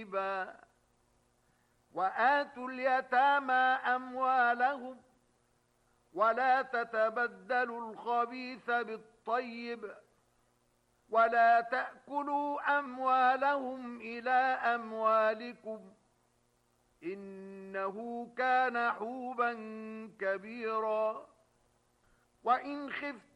وآتوا اليتامى أموالهم ولا تتبدلوا الخبيث بالطيب ولا تأكلوا أموالهم إلى أموالكم إنه كان حوبا كبيرا وإن خفتم